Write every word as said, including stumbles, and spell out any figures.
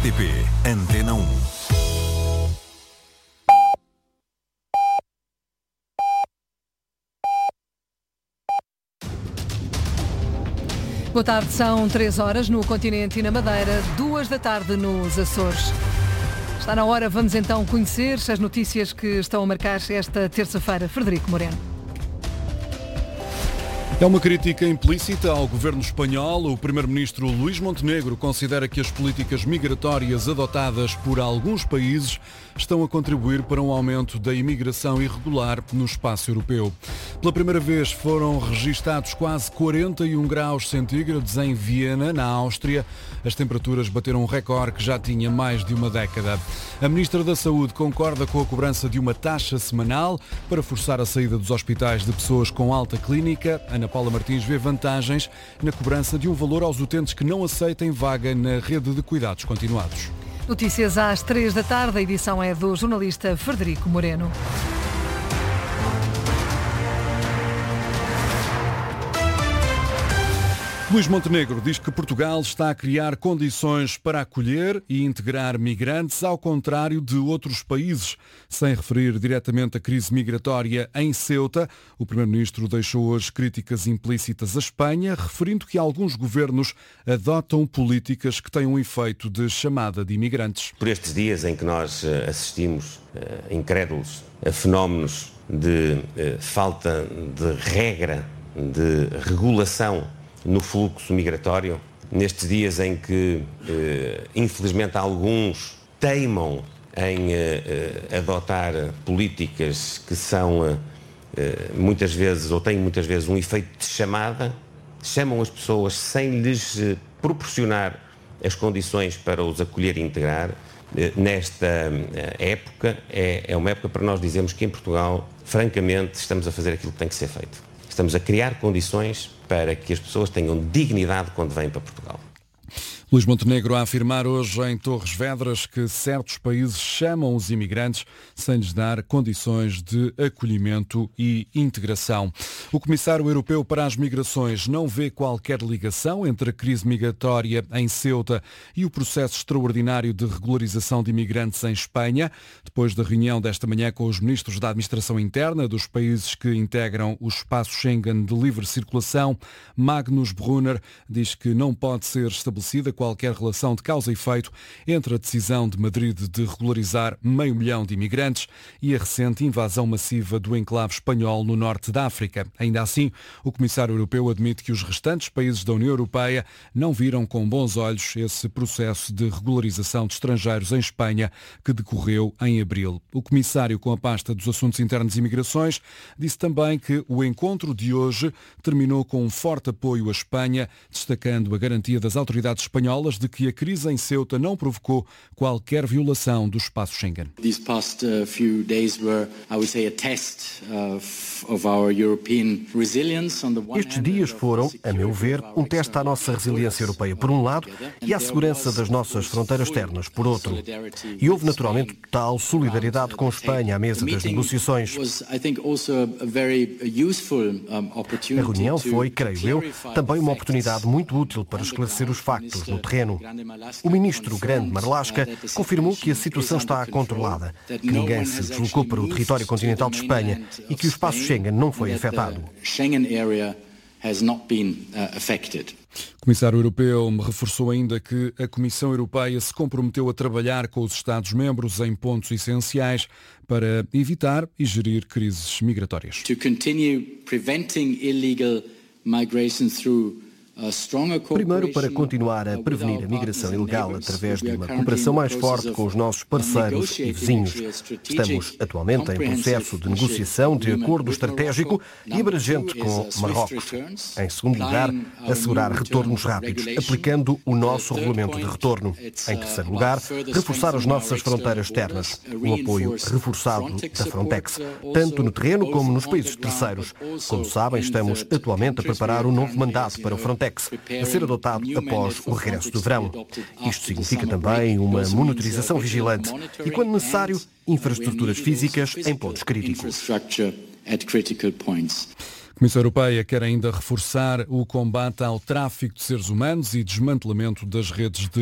R T P Antena um. Boa tarde, são três horas no continente e na Madeira, duas da tarde nos Açores. Está na hora, vamos então conhecer as notícias que estão a marcar esta terça-feira. Frederico Moreno. É uma crítica implícita ao governo espanhol. O primeiro-ministro Luís Montenegro considera que as políticas migratórias adotadas por alguns países estão a contribuir para um aumento da imigração irregular no espaço europeu. Pela primeira vez foram registados quase quarenta e um graus centígrados em Viena, na Áustria. As temperaturas bateram um recorde que já tinha mais de uma década. A Ministra da Saúde concorda com a cobrança de uma taxa semanal para forçar a saída dos hospitais de pessoas com alta clínica. Ana Paula Martins vê vantagens na cobrança de um valor aos utentes que não aceitem vaga na rede de cuidados continuados. Notícias às três da tarde, a edição é do jornalista Frederico Moreno. Luís Montenegro diz que Portugal está a criar condições para acolher e integrar migrantes, ao contrário de outros países. Sem referir diretamente a crise migratória em Ceuta, o primeiro-ministro deixou hoje críticas implícitas à Espanha, referindo que alguns governos adotam políticas que têm um efeito de chamada de imigrantes. Por estes dias em que nós assistimos, incrédulos, a fenómenos de falta de regra, de regulação no fluxo migratório, nestes dias em que, eh, infelizmente, alguns teimam em eh, adotar políticas que são, eh, muitas vezes, ou têm muitas vezes um efeito de chamada, chamam as pessoas sem lhes eh, proporcionar as condições para os acolher e integrar. Eh, nesta eh, época, é, é uma época para nós dizermos que em Portugal, francamente, estamos a fazer aquilo que tem que ser feito. Estamos a criar condições para que as pessoas tenham dignidade quando vêm para Portugal. Luís Montenegro a afirmar hoje em Torres Vedras que certos países chamam os imigrantes sem lhes dar condições de acolhimento e integração. O Comissário Europeu para as Migrações não vê qualquer ligação entre a crise migratória em Ceuta e o processo extraordinário de regularização de imigrantes em Espanha. Depois da reunião desta manhã com os ministros da Administração Interna dos países que integram o espaço Schengen de livre circulação, Magnus Brunner diz que não pode ser estabelecida qualquer relação de causa e efeito entre a decisão de Madrid de regularizar meio milhão de imigrantes e a recente invasão massiva do enclave espanhol no norte da África. Ainda assim, o Comissário Europeu admite que os restantes países da União Europeia não viram com bons olhos esse processo de regularização de estrangeiros em Espanha que decorreu em abril. O Comissário com a pasta dos Assuntos Internos e Imigrações disse também que o encontro de hoje terminou com um forte apoio à Espanha, destacando a garantia das autoridades espanholas de que a crise em Ceuta não provocou qualquer violação do espaço Schengen. These past uh, few days were, I would say, a test uh, of our European resilience on the one hand. Estes dias foram, a meu ver, um teste à nossa resiliência europeia por um lado e à segurança das nossas fronteiras externas por outro. E houve naturalmente total solidariedade com a Espanha à mesa das negociações. A reunião foi, creio eu, também uma oportunidade muito útil para esclarecer os factos no terreno. O ministro Grande Marlaska confirmou que a situação está controlada, que ninguém se deslocou para o território continental de Espanha e que o espaço Schengen não foi afetado. O Comissário Europeu reforçou ainda que a Comissão Europeia se comprometeu a trabalhar com os Estados-membros em pontos essenciais para evitar e gerir crises migratórias. To continue preventing illegal migration through Primeiro, para continuar a prevenir a migração ilegal através de uma cooperação mais forte com os nossos parceiros e vizinhos. Estamos atualmente em processo de negociação de acordo estratégico e abrangente com Marrocos. Em segundo lugar, assegurar retornos rápidos, aplicando o nosso regulamento de retorno. Em terceiro lugar, reforçar as nossas fronteiras externas, o apoio reforçado da Frontex, tanto no terreno como nos países terceiros. Como sabem, estamos atualmente a preparar um novo mandato para o Frontex, a ser adotado após o regresso do verão. Isto significa também uma monitorização vigilante e, quando necessário, infraestruturas físicas em pontos críticos. A Comissão Europeia quer ainda reforçar o combate ao tráfico de seres humanos e desmantelamento das redes de